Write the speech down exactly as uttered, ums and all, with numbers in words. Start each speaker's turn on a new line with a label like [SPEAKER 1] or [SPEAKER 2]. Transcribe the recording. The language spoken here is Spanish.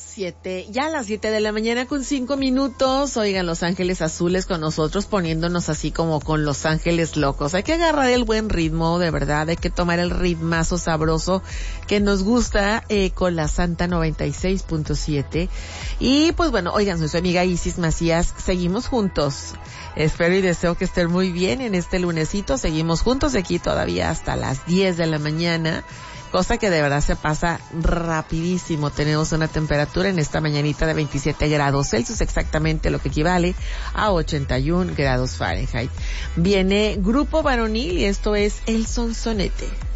[SPEAKER 1] Siete, ya a las siete de la mañana con cinco minutos, oigan, Los Ángeles Azules con nosotros poniéndonos así como con Los Ángeles Locos. Hay que agarrar el buen ritmo, de verdad, hay que tomar el ritmazo sabroso que nos gusta eh, con la Santa noventa y seis punto siete. Y pues bueno, oigan, soy su amiga Isis Macías, seguimos juntos. Espero y deseo que estén muy bien en este lunesito, seguimos juntos de aquí todavía hasta las diez de la mañana. Cosa que de verdad se pasa rapidísimo. Tenemos una temperatura en esta mañanita de veintisiete grados Celsius, exactamente lo que equivale a ochenta y un grados Fahrenheit. Viene Grupo Varonil y esto es El Sonsonete.